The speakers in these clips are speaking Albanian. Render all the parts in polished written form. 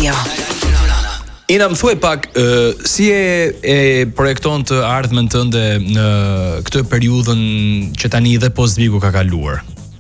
Radio. Ina, më thuaj pak, si e projekton të ardhmen tënde në këtë periudhën që tani dhe post Viku ka kaluar?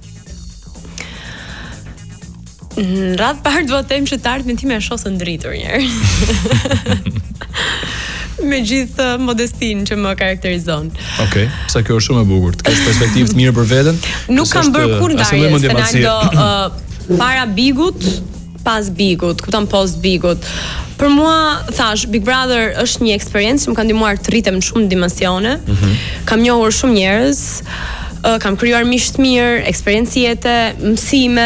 Në radhë parë do të them që të ardhmen time e shosën ndritur njerë. Me gjithë modestinë që më karakterizon. Okej, sa kjo është shumë e bukur. Të kesh perspektivë të mirë për veten. Nuk kam bërë kur ndarje, Fenaldo, para Bigut, pas Bigut, kupton post Bigut. Për mua, thash, Big Brother është një eksperiencë që më ka ndihmuar të rritem në shumë dimensione. Kam njohur shumë njerëz, kam krijuar miq të mirë, eksperiencë jete, mësime.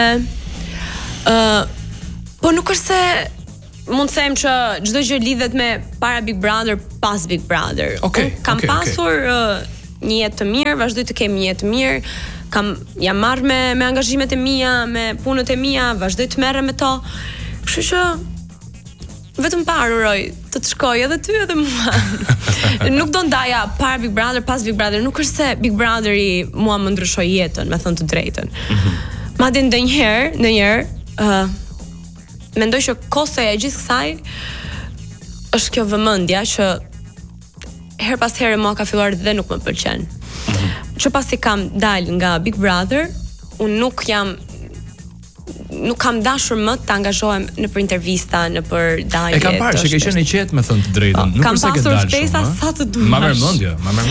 Po nuk është se mund të them që çdo gjë lidhet me para Big Brother, pas Big Brother. Kam pasur një jetë të mirë, vazhdoj të kem një jetë të mirë. Jam marrë me angazhimet e mia, me punët e mia, vazhdoj të merrem me to. Kështu që vetëm uroj të shkoj edhe ty edhe mua. Nuk do ndaja para Big Brother, pas Big Brother. Nuk është se Big Brotheri mua më ndryshoi jetën, me thënë të drejtën. Madje ndonjëherë mendoj që kostoja e gjithë kësaj është kjo vëmendja që her pas here mua ka filluar dhe nuk më pëlqen. Që pasi kam dal nga Big Brother, unë nuk kam dashur më të angazhohem në për intervista, në për dalje. E kam parë që ke qenë i qetë, me thënë të drejtën. Nuk kam pasur ftesa sa të duash. Ma merr mendje.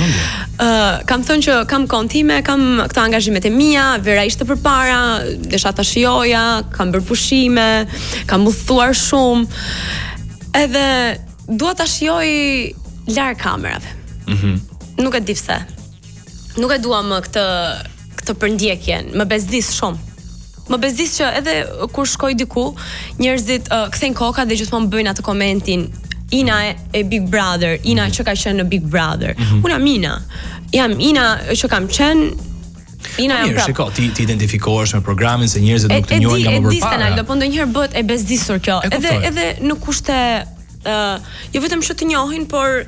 Kam thënë që kam kohën time, kam këto angazhimet e mia, vera ishte përpara, desha ta shijoja, kam bërë pushime, kam udhëtuar shumë. Edhe dua ta shijoj larg kamerave. Nuk e di pse. Nuk e dua më këtë përndjekjen, më bezdis shumë. Më bezdis që edhe kur shkoj diku, njerëzit kthejnë koka dhe gjithmonë bëjnë atë komentin Ina e Big Brother, Ina që ka qenë në Big Brother. Unë jam Ina. Jam Ina që kam qenë. Ina jam prapë. Shiko, ti identifikohesh me programin se njerëzit nuk të njohin nga më përpara. Edi, po ndonjëherë bëhet e bezdisur kjo. Edhe në kushte jo vetëm që të njohin, por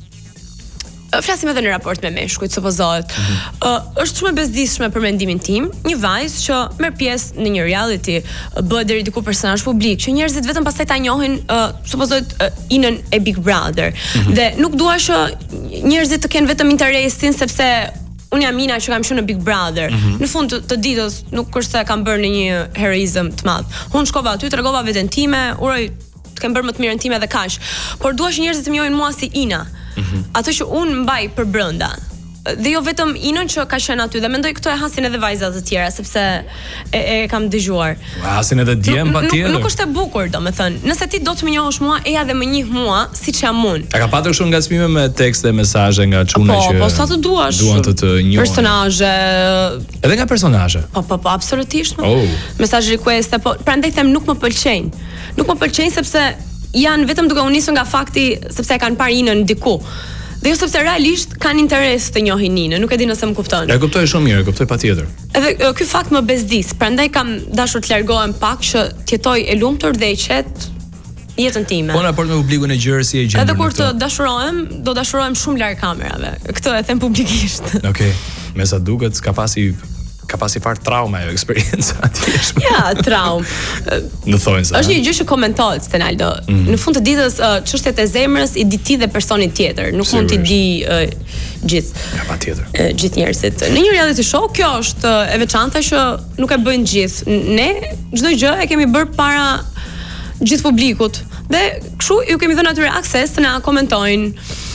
flasim edhe në raport me meshkujt, supozohet. Është shumë e bezdisshme për mendimin tim, një vajzë që merr pjesë në një reality, bëhet deri diku personazh publik, që njerëzit vetëm pastaj ta njohin, supozohet Inën e Big Brother. Dhe nuk dua që njerëzit të kenë vetëm interesin sepse unë jam Ina që kam qenë në Big Brother. Në fund të ditës nuk është se kam bërë në një heroizëm të madh. Unë shkova aty, tregova veten time, uroj të kem bërë më të mirën time dhe kaq. Por dua që njerëzit të më njohin mua si Ina. Ato që unë mbaj për brenda. Dhe jo vetëm Inën që ka qenë aty, dhe mendoj këto e hasin edhe vajzat të tjera, sepse e kam dëgjuar. Hasin edhe djem patjetër. Nuk është e bukur, domethënë. Nëse ti do të më njohësh mua, eja dhe më njeh mua siç jam unë. A ka patur shumë ngacmime me tekste, mesazhe nga çuna që po sa të duash. Duan të njohin. Personazhe. Edhe nga personazhe. Po, absolutisht. Mesazh request, po prandaj them nuk më pëlqejnë. Nuk më pëlqejnë sepse janë vetëm duke u nisur nga fakti sepse e kanë parë Inën diku. Dhe jo sepse realisht kanë interes të njohin Inën, nuk e di nëse më kupton. E kuptoj shumë mirë, e kuptoj patjetër. Edhe ky fakt më bezdis, prandaj kam dashur të largohem pak që të jetoj e lumtur dhe e qetë jetën time. Po në raport me publikun e gjerë si e gjendur. Edhe kur të dashurohem, do dashurohem shumë larg kamerave. Këtë e them publikisht. Okej. Me sa duket ka pasi fare trauma ajo eksperjenca atje. Ja, traum. Në thojnë se. Është një gjë që komentohet, Stenaldo. Në fund të ditës çështjet e zemrës i di ti dhe personit tjetër, nuk mund t'i di gjithë. Ja, patjetër. Gjithë njerëzit. Në një reality show kjo është e veçantë që nuk e bëjnë gjithë. Ne çdo gjë e kemi bërë para gjithë publikut. Dhe kështu ju kemi dhënë atyre akses të na komentojnë.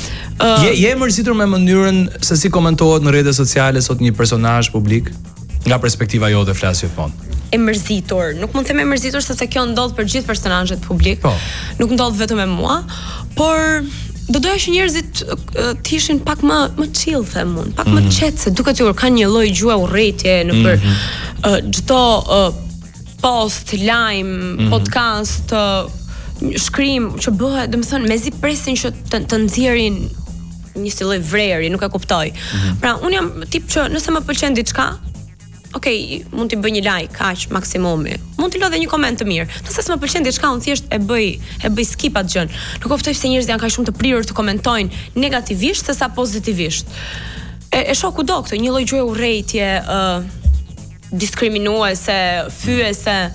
Je mërzitur me mënyrën se si komentohet në rrjetet sociale sot një personazh publik? Nga perspektiva jote flas gjithmonë. E mërzitur, nuk mund të them e mërzitur sepse kjo ndodh për gjithë personazhet publik. Nuk ndodh vetëm me mua, por do doja që njerëzit të ishin pak më chill, them unë, pak më qetë, se duket sikur kanë një lloj gjuhë urrëtie në për çdo post, lajm, podcast, shkrim që bëhet, domethënë mezi presin që të nxjerrin një lloj vreri, nuk e kuptoj. Pra unë jam tip që nëse më pëlqen diçka, mund t'i bëj një like, aq maksimumi. Mund t'i lë edhe një koment të mirë. Nëse s'më pëlqen diçka, unë thjesht e bëj skip atë gjën. Nuk kuptoj pse njerëzit janë kaq shumë të prirur të komentojnë negativisht sesa pozitivisht. E shoh kudo këtë, një lloj gjuhë urrëtie, diskriminuese, fyese.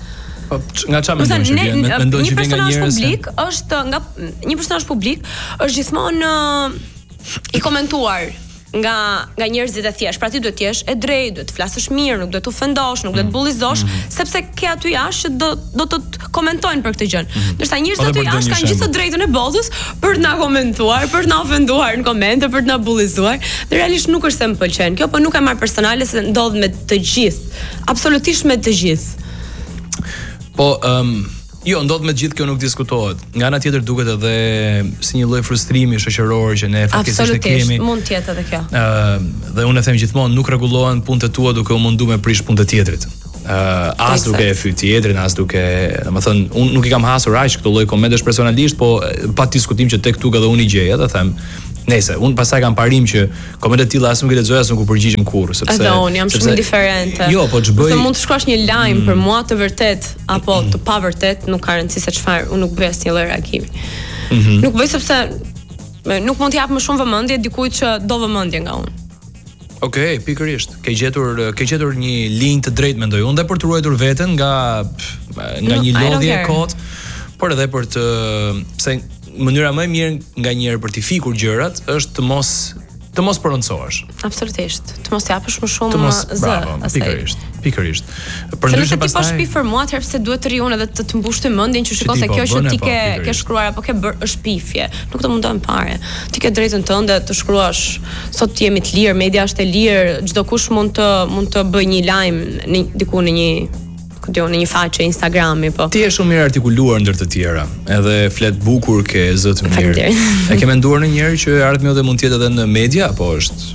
Nga çfarë mendon që vjen? Mendon që vjen nga njerëz publik është nga një personazh publik është gjithmonë i komentuar nga njerëzit e thjeshtë. Pra ti duhet të jesh e drejtë, duhet të flasësh mirë, nuk duhet të ofendosh, nuk duhet të bullizosh, sepse ke aty jashtë që do të komentojnë për këtë gjë. Ndërsa njerëzit aty jashtë kanë gjithë të drejtën e botës për të na komentuar, për të na ofenduar në komente, për të na bullizuar. Dhe realisht nuk është se më pëlqen. Kjo po nuk e marr personale se ndodh me të gjithë. Absolutisht me të gjithë. Po, jo, ndodh me gjithë, kjo nuk diskutohet. Nga ana tjetër duket edhe si një lloj frustrimi shoqëror që ne faktikisht e kemi. Absolutisht, mund të jetë edhe kjo. Dhe unë e them gjithmonë, nuk rregullohen punët e tua duke u munduar me prish punët e tjetrit. As duke e fyt tjetrin, as duke, domethënë, unë nuk i kam hasur aq këtë lloj komentesh personalisht, po pa diskutim që tek tukë edhe unë i gjej, edhe them, nëse unë pastaj kam parim që komentet e tilla as nuk i lexoj as nuk u përgjigjem kurrë, sepse edhe unë jam shumë indiferente. Jo, po ç'bëj. Se mund të shkruash një lajm për mua të vërtet apo të pavërtet, nuk ka rëndësi se çfarë, unë nuk bëj asnjë lloj reagimi. Nuk bëj sepse nuk mund të jap më shumë vëmendje dikujt që do vëmendje nga unë. Okej, pikërisht. Ke gjetur një linjë të drejtë mendoj unë, dhe për të ruajtur veten nga një lodhje e kot, por edhe për të pse mënyra më e mirë nganjëherë për të fikur gjërat është të mos prononcohesh. Absolutisht. Të mos japësh më shumë zë. Pikërisht. Përndryshe pastaj ti po shpifër mua atëherë pse duhet të ri unë edhe të mbush të mendjen që shikoj se kjo që ti ke shkruar apo ke bërë është pifje. Nuk të mundon fare. Ti ke drejtën tënde të shkruash. Sot jemi të lirë, media është e lirë, çdo kush mund të bëjë një lajm diku në një faqe Instagrami, po. Ti je shumë mirë artikuluar ndër të tjera, edhe flet bukur, ke zë të mirë. E ke menduar ndonjëherë që ardhmja mund të jetë edhe në media, apo është?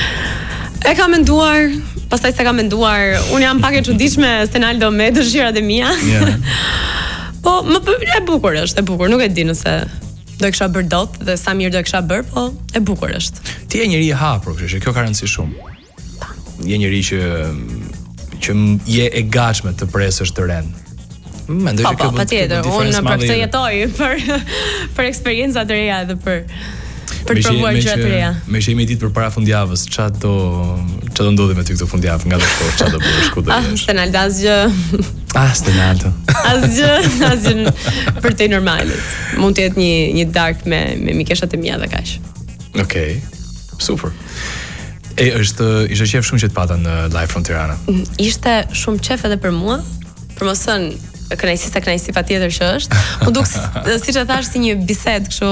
E kam menduar, pastaj s'e kam menduar. Unë jam pak e çuditshme, Stenaldo, me dëshirat e mia. Po, e bukur është, nuk e di nëse do e kisha bërë dot dhe sa mirë do e kisha bërë, po e bukur është. Ti je njëri i hapur, kështu që kjo ka rëndësi shumë. Je njëri që je e gatshme të presësh të ren. Mendoj që kjo patjetër, unë për këtë jetoj për eksperienca të reja dhe për të provuar gjëra të reja. Me që jemi ditë përpara fundjavës, çfarë do ndodhi me ty këtë fundjavë, nga do shkosh, çfarë do bësh, ku do jesh? Stenaldo, asgjë. Stenaldo. Asgjë për te normale. Mund të jetë një dark me mikeshat e mia dhe kaq. Okej. Super. Ishte qef shumë që të pata në Live from Tirana. Ishte shumë qef edhe për mua, për mos thënë kënaqësi patjetër që është. Më duk siç e thash si një bisedë kështu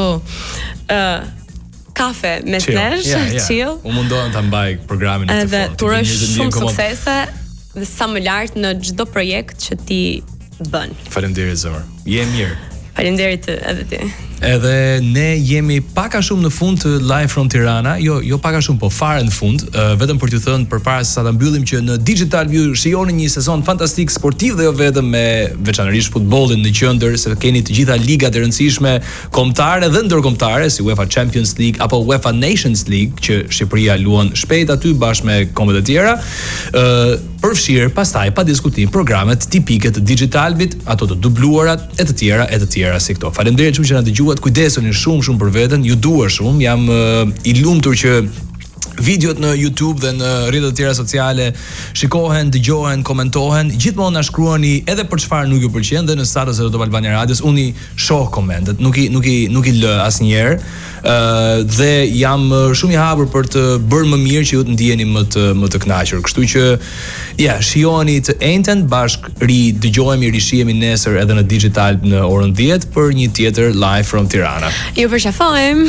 kafe me nesh, chill. U mundohem ta mbaj programin e të fortë. Edhe turoj shumë suksese dhe sa më lart në çdo projekt që ti bën. Faleminderit zëmër. Je mirë. Faleminderit edhe ti. Edhe ne jemi pak a shumë në fund të Live from Tirana, jo pak a shumë, po fare në fund, vetëm për t'ju thënë përpara se sa ta mbyllim që në Digital View shijoni një sezon fantastik sportiv dhe jo vetëm me veçanërisht futbollin në qendër, se keni të gjitha ligat e rëndësishme kombëtare dhe ndërkombëtare si UEFA Champions League apo UEFA Nations League që Shqipëria luan shpejt aty bashkë me kombët e tjera. Përfshirë pastaj pa diskutim programet tipike të Digitalbit, ato të dubluarat e të tjera si këto. Faleminderit shumë që na dëgjuat, kujdesuni shumë për veten, ju dua shumë, jam i lumtur që videot në YouTube dhe në rrjetet e tjera sociale shikohen, dëgjohen, komentohen. Gjithmonë na shkruani edhe për çfarë nuk ju pëlqen dhe në status e Top Albania Radios unë shoh komentet, nuk i lë asnjëherë. Dhe jam shumë i hapur për të bërë më mirë që ju të ndiheni më të kënaqur. Kështu që shihoni të njëjtën bashk dëgjohemi, rishihemi nesër edhe në digital në orën 10 për një tjetër Live from Tirana. Ju përshafojmë.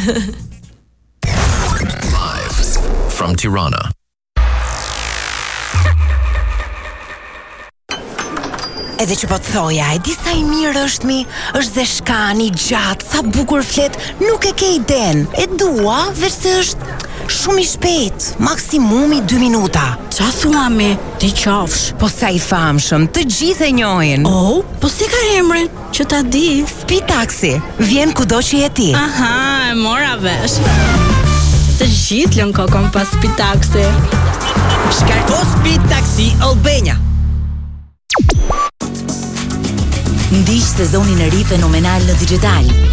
From Tirana. Edhe që po të thoja, e di sa i mirë është është dhe shkani, gjatë, sa bukur flet, nuk e ke iden. E dua, veç se është shumë i shpejt, maksimumi 2 minuta. Qa thua me, ti qafsh? Po sa i famshëm, të gjithë e njohin. Oh, po si ka emrin, që ta di? Speed Taxi, vjen kudo që je ti. Aha, e mora vesh. Të gjithë lën kokon pas Speed Taxi. Shkarko Speed Taxi Albania. Ndiq sezonin e ri fenomenal në digital.